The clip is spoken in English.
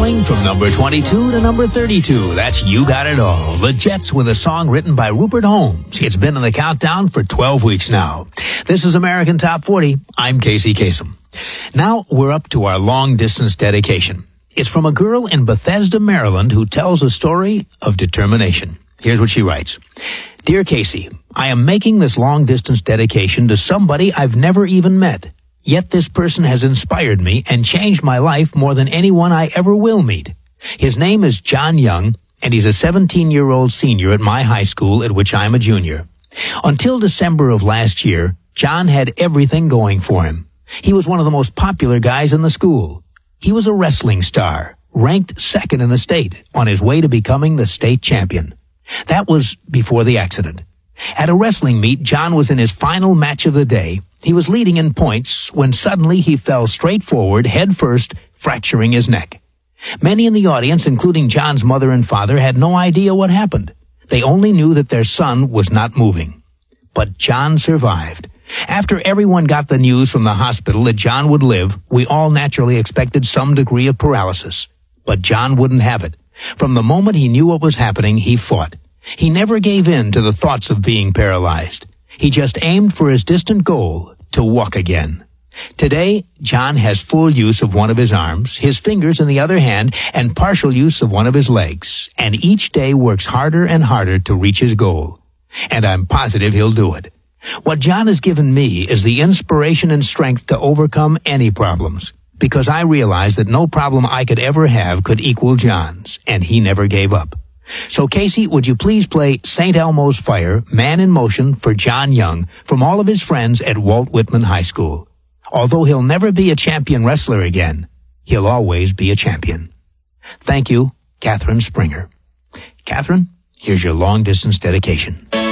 Going from number 22 to number 32, that's You Got It All. The Jets with a song written by Rupert Holmes. It's been in the countdown for 12 weeks now. This is American Top 40. I'm Casey Kasem. Now we're up to our long-distance dedication. It's from a girl in Bethesda, Maryland, who tells a story of determination. Here's what she writes. Dear Casey, I am making this long-distance dedication to somebody I've never even met. Yet this person has inspired me and changed my life more than anyone I ever will meet. His name is John Young, and he's a 17-year-old senior at my high school at which I'm a junior. Until December of last year, John had everything going for him. He was one of the most popular guys in the school. He was a wrestling star, ranked second in the state, on his way to becoming the state champion. That was before the accident. At a wrestling meet, John was in his final match of the day. He was leading in points when suddenly he fell straight forward, head first, fracturing his neck. Many in the audience, including John's mother and father, had no idea what happened. They only knew that their son was not moving. But John survived. After everyone got the news from the hospital that John would live, we all naturally expected some degree of paralysis. But John wouldn't have it. From the moment he knew what was happening, he fought. He never gave in to the thoughts of being paralyzed. He just aimed for his distant goal, to walk again. Today, John has full use of one of his arms, his fingers in the other hand, and partial use of one of his legs, and each day works harder and harder to reach his goal. And I'm positive he'll do it. What John has given me is the inspiration and strength to overcome any problems, because I realize that no problem I could ever have could equal John's, and he never gave up. So, Casey, would you please play St. Elmo's Fire, Man in Motion for John Young from all of his friends at Walt Whitman High School. Although he'll never be a champion wrestler again, he'll always be a champion. Thank you, Catherine Springer. Catherine, here's your long-distance dedication.